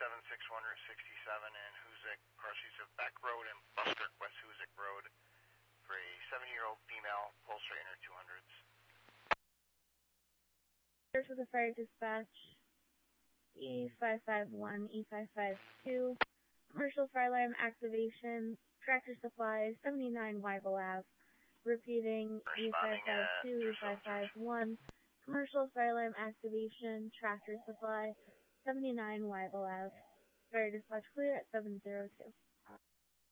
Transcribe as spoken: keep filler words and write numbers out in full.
seven six one sixty-seven and Hoosick, crossings of Beck Road and Buskirk, West Hoosick Road, for a seventy-year-old female, pulse rate in her two hundreds. Here's for the fire dispatch, E five five one, E five five two, commercial fire alarm activation, Tractor Supply, seventy-nine Weibel Ave. Repeating, E five five two, E five five one, commercial fire alarm activation, Tractor Supply, seventy-nine Weibel Ave. Fire dispatch clear at seven zero two.